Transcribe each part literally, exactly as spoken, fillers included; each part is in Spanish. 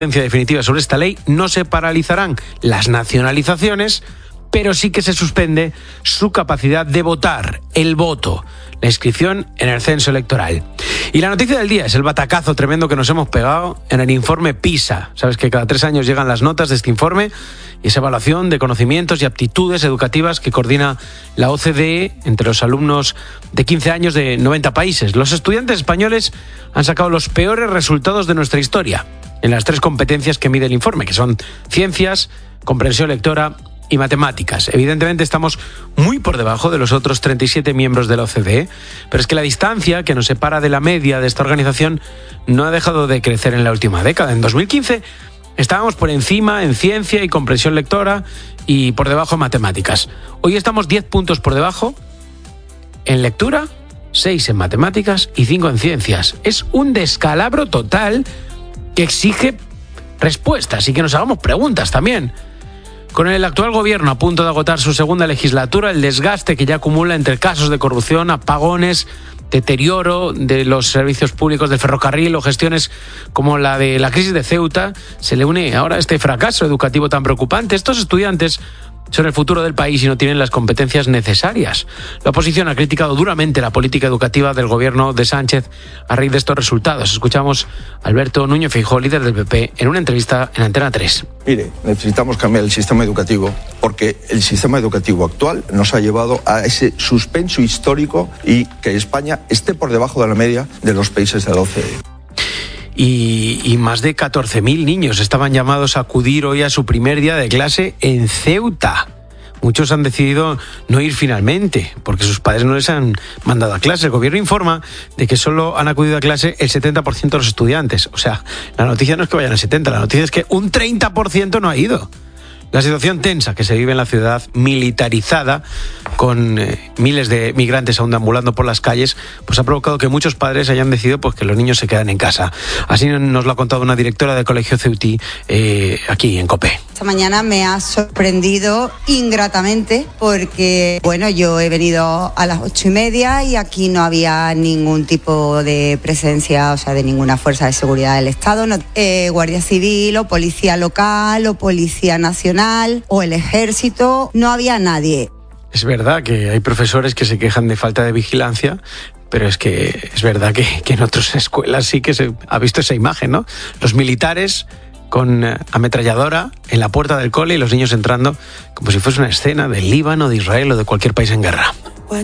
definitiva sobre esta ley, no se paralizarán las nacionalizaciones, pero sí que se suspende su capacidad de votar, el voto, la inscripción en el censo electoral. Y la noticia del día es el batacazo tremendo que nos hemos pegado en el informe PISA. Sabes que cada tres años llegan las notas de este informe y esa evaluación de conocimientos y aptitudes educativas que coordina la O C D E entre los alumnos de quince años de noventa países. Los estudiantes españoles han sacado los peores resultados de nuestra historia en las tres competencias que mide el informe, que son ciencias, comprensión lectora y matemáticas. Evidentemente estamos muy por debajo de los otros treinta y siete miembros de la O C D E, pero es que la distancia que nos separa de la media de esta organización no ha dejado de crecer en la última década. En dos mil quince estábamos por encima en ciencia y comprensión lectora y por debajo en matemáticas. Hoy estamos diez puntos por debajo en lectura, seis en matemáticas y cinco en ciencias. Es un descalabro total que exige respuestas y que nos hagamos preguntas también. Con el actual gobierno a punto de agotar su segunda legislatura, el desgaste que ya acumula entre casos de corrupción, apagones, deterioro de los servicios públicos del ferrocarril o gestiones como la de la crisis de Ceuta, se le une ahora este fracaso educativo tan preocupante. Estos estudiantes son el futuro del país y no tienen las competencias necesarias. La oposición ha criticado duramente la política educativa del gobierno de Sánchez a raíz de estos resultados. Escuchamos a Alberto Núñez Feijóo, líder del P P, en una entrevista en Antena tres. Mire, necesitamos cambiar el sistema educativo porque el sistema educativo actual nos ha llevado a ese suspenso histórico y que España esté por debajo de la media de los países de la O C D E. Y, y más de catorce mil niños estaban llamados a acudir hoy a su primer día de clase en Ceuta. Muchos han decidido no ir finalmente, porque sus padres no les han mandado a clase. El gobierno informa de que solo han acudido a clase el setenta por ciento de los estudiantes. O sea, la noticia no es que vayan al setenta por ciento, la noticia es que un treinta por ciento no ha ido. La situación tensa que se vive en la ciudad militarizada, con eh, miles de migrantes aún deambulando por las calles, pues ha provocado que muchos padres hayan decidido pues, que los niños se quedan en casa. Así nos lo ha contado una directora del colegio ceutí eh, aquí en COPE. Esta mañana me ha sorprendido ingratamente porque, bueno, yo he venido a las ocho y media y aquí no había ningún tipo de presencia, o sea, de ninguna fuerza de seguridad del Estado, no, eh, Guardia Civil o Policía Local o Policía Nacional o el Ejército, no había nadie. Es verdad que hay profesores que se quejan de falta de vigilancia, pero es que es verdad que, que en otras escuelas sí que se ha visto esa imagen, ¿no? Los militares con ametralladora en la puerta del cole y los niños entrando como si fuese una escena del Líbano, de Israel o de cualquier país en guerra.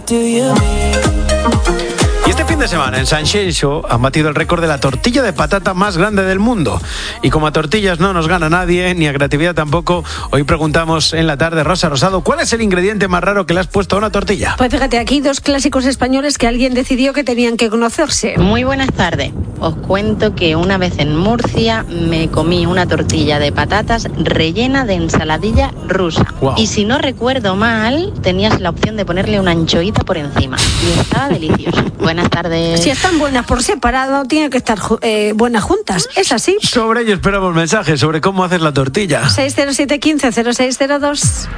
Y este fin de semana en Sanxenxo han batido el récord de la tortilla de patata más grande del mundo. Y como a tortillas no nos gana nadie, ni a creatividad tampoco, hoy preguntamos en la tarde, Rosa Rosado, ¿cuál es el ingrediente más raro que le has puesto a una tortilla? Pues fíjate, aquí dos clásicos españoles que alguien decidió que tenían que conocerse. Muy buenas tardes. Os cuento que una vez en Murcia me comí una tortilla de patatas rellena de ensaladilla rusa. Wow. Y si no recuerdo mal, tenías la opción de ponerle una anchoita por encima. Y estaba delicioso. Buenas tardes. Si están buenas por separado, tienen que estar eh, buenas juntas. ¿Es así? Sobre ello esperamos mensajes sobre cómo hacer la tortilla. seis cero siete, quince, cero seis cero dos.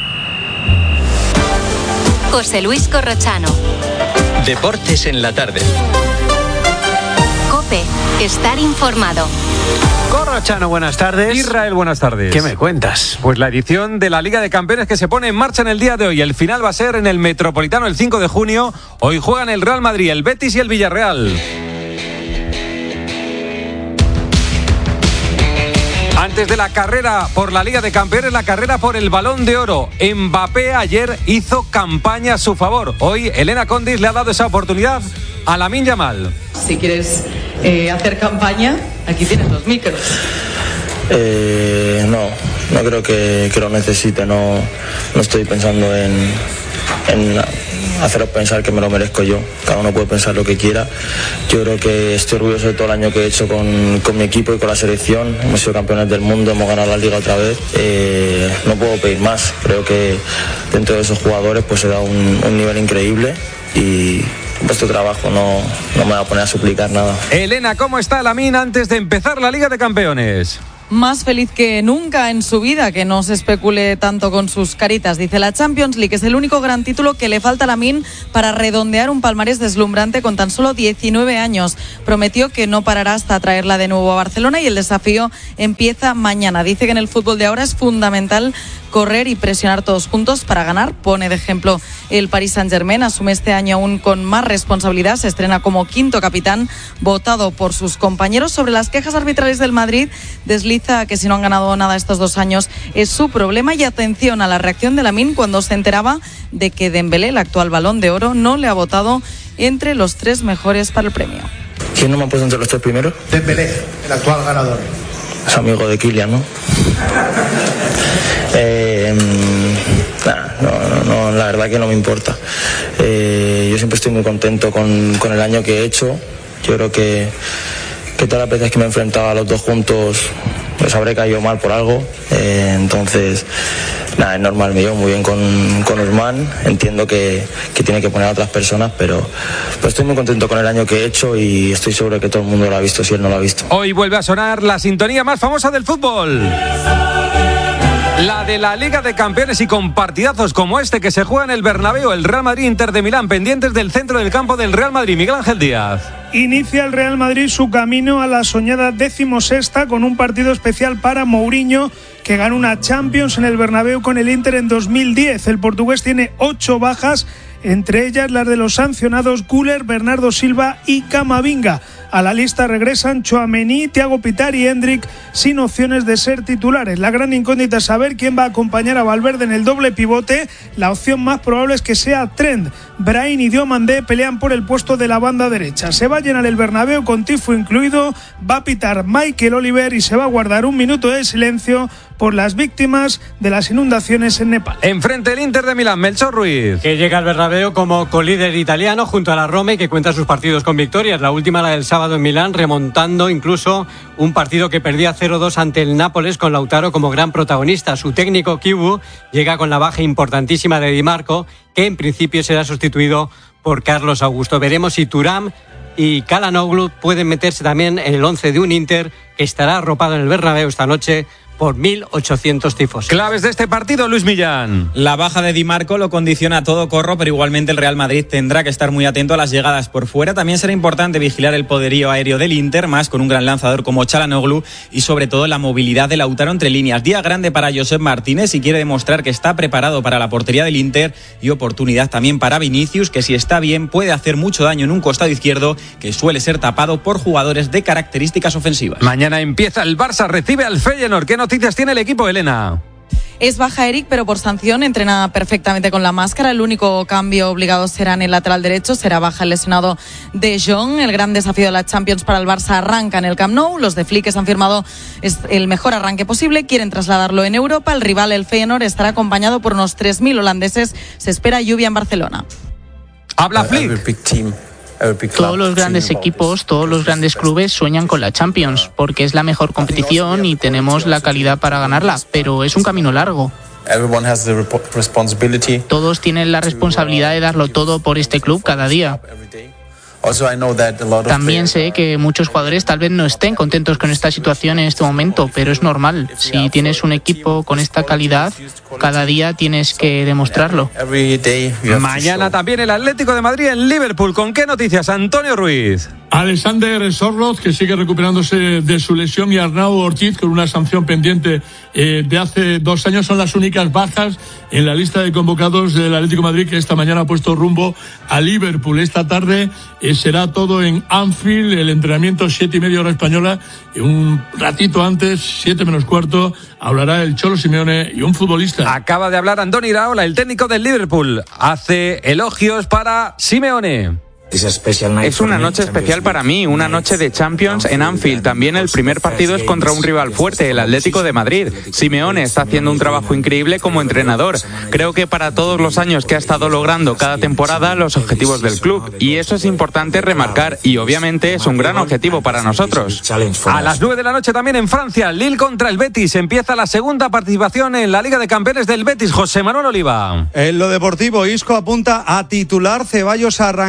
José Luis Corrochano. Deportes en la tarde. COPE. Estar informado. Corrochano, buenas tardes. Israel, buenas tardes. ¿Qué me cuentas? Pues la edición de la Liga de Campeones que se pone en marcha en el día de hoy. El final va a ser en el Metropolitano el cinco de junio. Hoy juegan el Real Madrid, el Betis y el Villarreal. Antes de la carrera por la Liga de Campeones, la carrera por el Balón de Oro. Mbappé ayer hizo campaña a su favor. Hoy Elena Condis le ha dado esa oportunidad a Lamine Yamal. Si quieres eh, hacer campaña, aquí tienes los micros. Eh, no, no creo que, que lo necesite. No, no estoy pensando en, en haceros pensar que me lo merezco yo. Cada uno puede pensar lo que quiera. Yo creo que estoy orgulloso de todo el año que he hecho con, con mi equipo y con la selección. Hemos sido campeones del mundo, hemos ganado la Liga otra vez. Eh, no puedo pedir más. Creo que dentro de esos jugadores pues se da un, un nivel increíble y vuestro trabajo no, no me va a poner a suplicar nada. Elena, ¿cómo está Lamine antes de empezar la Liga de Campeones? más feliz que nunca en su vida, que no se especule tanto con sus caritas. Dice, la Champions League es el único gran título que le falta a Lamine para redondear un palmarés deslumbrante con tan solo diecinueve años. Prometió que no parará hasta traerla de nuevo a Barcelona y el desafío empieza mañana. Dice que en el fútbol de ahora es fundamental correr y presionar todos juntos para ganar. Pone de ejemplo el Paris Saint-Germain. Asume este año aún con más responsabilidad. Se estrena como quinto capitán, votado por sus compañeros. Sobre las quejas arbitrales del Madrid, desliza que si no han ganado nada estos dos años es su problema. Y atención a la reacción de Lamine cuando se enteraba de que Dembélé, el actual Balón de Oro, no le ha votado entre los tres mejores para el premio. ¿Quién no me ha puesto entre los tres primeros? Dembélé, el actual ganador. Es amigo de Kylian, ¿no? Eh, nah, no, no, no, la verdad que no me importa. Eh, yo siempre estoy muy contento con, con el año que he hecho. Yo creo que, que todas las veces que me he enfrentado a los dos juntos pues habré caído mal por algo. Eh, entonces, nada, es normal, me llevo muy bien con, con Usman. Entiendo que, que tiene que poner a otras personas, pero, pero estoy muy contento con el año que he hecho y estoy seguro de que todo el mundo lo ha visto si él no lo ha visto. Hoy vuelve a sonar la sintonía más famosa del fútbol. La de la Liga de Campeones, y con partidazos como este que se juega en el Bernabéu, el Real Madrid-Inter de Milán, pendientes del centro del campo del Real Madrid. Miguel Ángel Díaz. Inicia el Real Madrid su camino a la soñada decimosexta con un partido especial para Mourinho, que ganó una Champions en el Bernabéu con el Inter en dos mil diez. El portugués tiene ocho bajas, entre ellas las de los sancionados Güler, Bernardo Silva y Camavinga. A la lista regresan Tchouaméni, Thiago Pittar y Hendrik, sin opciones de ser titulares. La gran incógnita es saber quién va a acompañar a Valverde en el doble pivote. La opción más probable es que sea Trent. Brahim y Diomandé pelean por el puesto de la banda derecha. Se va a llenar el Bernabéu con tifo incluido, va a pitar Michael Oliver y se va a guardar un minuto de silencio por las víctimas de las inundaciones en Nepal. Enfrente el Inter de Milán, Melchor Ruiz. Que llega al Bernabéu como colíder italiano junto a la Roma y que cuenta sus partidos con victorias. La última, la del sábado en Milán, remontando incluso un partido que perdía cero dos ante el Nápoles con Lautaro como gran protagonista. Su técnico Kibu llega con la baja importantísima de Di Marco, que en principio será sustituido por Carlos Augusto. Veremos si Thuram y Çalhanoğlu pueden meterse también en el once de un Inter que estará arropado en el Bernabéu esta noche por mil ochocientos tifos. Claves de este partido, Luis Millán. La baja de Di Marco lo condiciona a todo corro, pero igualmente el Real Madrid tendrá que estar muy atento a las llegadas por fuera. También será importante vigilar el poderío aéreo del Inter, más con un gran lanzador como Çalhanoğlu, y sobre todo la movilidad de Lautaro entre líneas. Día grande para Josep Martínez, si quiere demostrar que está preparado para la portería del Inter, y oportunidad también para Vinicius, que si está bien puede hacer mucho daño en un costado izquierdo que suele ser tapado por jugadores de características ofensivas. Mañana empieza el Barça, recibe al Feyenoord. ¿Qué noticias tiene el equipo, Elena? Es baja Eric, pero por sanción entrena perfectamente con la máscara. El único cambio obligado será en el lateral derecho. Será baja el lesionado De Jong. El gran desafío de la Champions para el Barça arranca en el Camp Nou. Los de Flick han firmado el mejor arranque posible. Quieren trasladarlo en Europa. El rival, el Feyenoord, estará acompañado por unos tres mil holandeses. Se espera lluvia en Barcelona. Habla Flick. Todos los grandes equipos, todos los grandes clubes sueñan con la Champions, porque es la mejor competición y tenemos la calidad para ganarla, pero es un camino largo. Todos tienen la responsabilidad de darlo todo por este club cada día. También sé que muchos jugadores tal vez no estén contentos con esta situación en este momento, pero es normal. Si tienes un equipo con esta calidad, cada día tienes que demostrarlo. Mañana también el Atlético de Madrid en Liverpool. ¿Con qué noticias, Antonio Ruiz? Alexander Sørloth, que sigue recuperándose de su lesión, y Arnau Ortiz, con una sanción pendiente eh, de hace dos años, son las únicas bajas en la lista de convocados del Atlético de Madrid, que esta mañana ha puesto rumbo a Liverpool. Esta tarde eh, será todo en Anfield, el entrenamiento siete y media hora española, y un ratito antes, siete menos cuarto, hablará el Cholo Simeone y un futbolista. Acaba de hablar Andoni Iraola, el técnico del Liverpool. Hace elogios para Simeone. Es una noche especial para mí, una noche de Champions en Anfield. También el primer partido es contra un rival fuerte, el Atlético de Madrid. Simeone está haciendo un trabajo increíble como entrenador. Creo que para todos los años que ha estado logrando cada temporada los objetivos del club, y eso es importante remarcar, y obviamente es un gran objetivo para nosotros. A las nueve de la noche también en Francia, Lille contra el Betis. Empieza la segunda participación en la Liga de Campeones del Betis. José Manuel Oliva. En lo deportivo, Isco apunta a titular. Ceballos arrancará desde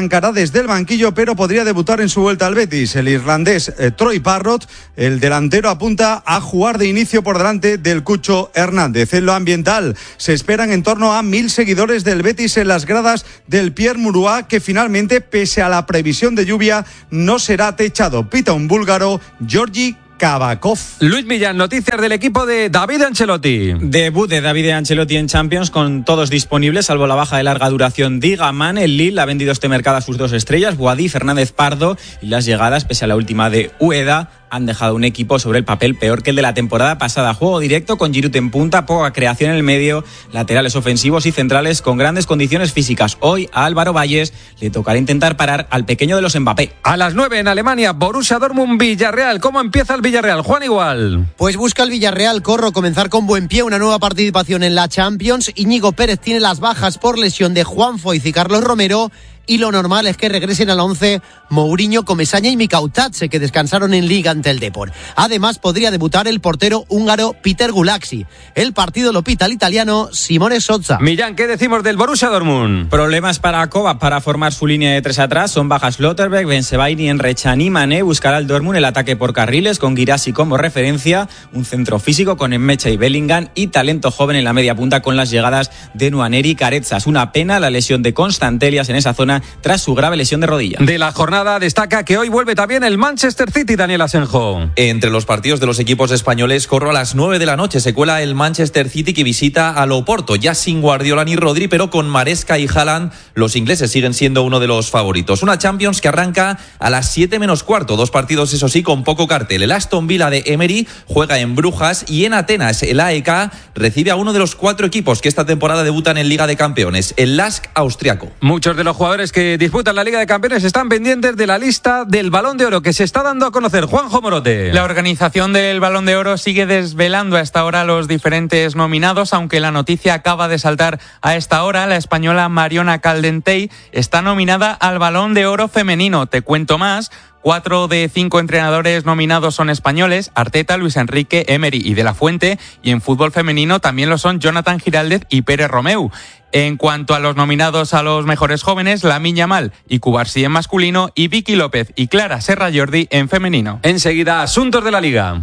desde el banquillo, pero podría debutar en su vuelta al Betis. El irlandés eh, Troy Parrott, el delantero, apunta a jugar de inicio por delante del Cucho Hernández. En lo ambiental, se esperan en torno a mil seguidores del Betis en las gradas del Pierre Mauroy, que finalmente, pese a la previsión de lluvia, no será techado. Pita un búlgaro, Georgi Kabakov. Luis Millán, noticias del equipo de David Ancelotti. Debut de David Ancelotti en Champions con todos disponibles, salvo la baja de larga duración de Gaman. El Lille ha vendido este mercado a sus dos estrellas, Boadí, Fernández Pardo, y las llegadas, pese a la última de Ueda, han dejado un equipo sobre el papel peor que el de la temporada pasada. Juego directo con Giroud en punta, poca creación en el medio, laterales ofensivos y centrales con grandes condiciones físicas. Hoy a Álvaro Valles le tocará intentar parar al pequeño de los Mbappé. A las nueve en Alemania, Borussia Dortmund Villarreal. ¿Cómo empieza el Villarreal? Juan Igual. Pues busca el Villarreal, Corro, comenzar con buen pie, una nueva participación en la Champions. Íñigo Pérez tiene las bajas por lesión de Juan Foyth y Carlos Romero, y lo normal es que regresen al once Mourinho, Comesaña y Mikautatse, que descansaron en Liga ante el Depor. Además, podría debutar el portero húngaro Peter Gulaxi. El partido lo pita el italiano Simone Sozza. Millán, ¿qué decimos del Borussia Dortmund? Problemas para Kovac para formar su línea de tres atrás. Son bajas Schlotterbeck, Bensebaini, Enrechan y Mané. Buscará el Dortmund el ataque por carriles, con Guirassi como referencia. Un centro físico con Enmecha y Bellingham, y talento joven en la media punta con las llegadas de Nwaneri y Carezas. Una pena la lesión de Constantelias en esa zona tras su grave lesión de rodilla. De la jornada destaca que hoy vuelve también el Manchester City, Daniel Asenjo. Entre los partidos de los equipos españoles, Corro, a las nueve de la noche se cuela el Manchester City, que visita al Oporto, ya sin Guardiola ni Rodri, pero con Maresca y Haaland. Los ingleses siguen siendo uno de los favoritos. Una Champions que arranca a las siete menos cuarto, dos partidos eso sí con poco cartel. El Aston Villa de Emery juega en Brujas, y en Atenas el A E K recibe a uno de los cuatro equipos que esta temporada debutan en Liga de Campeones, el Lask austriaco. Muchos de los jugadores que disputan la Liga de Campeones están pendientes de la lista del Balón de Oro que se está dando a conocer. Juanjo Morote. La organización del Balón de Oro sigue desvelando a esta hora los diferentes nominados, aunque la noticia acaba de saltar a esta hora. La española Mariona Caldentey está nominada al Balón de Oro femenino. Te cuento más. Cuatro de cinco entrenadores nominados son españoles: Arteta, Luis Enrique, Emery y De La Fuente. Y en fútbol femenino también lo son Jonathan Giraldez y Pérez Romeu. En cuanto a los nominados a los mejores jóvenes, Lamine Yamal y Cubarsí en masculino, y Vicky López y Clara Serra Jordi en femenino. Enseguida, asuntos de la Liga.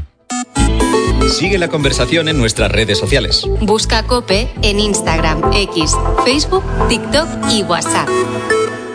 Sigue la conversación en nuestras redes sociales. Busca COPE en Instagram, X, Facebook, TikTok y WhatsApp.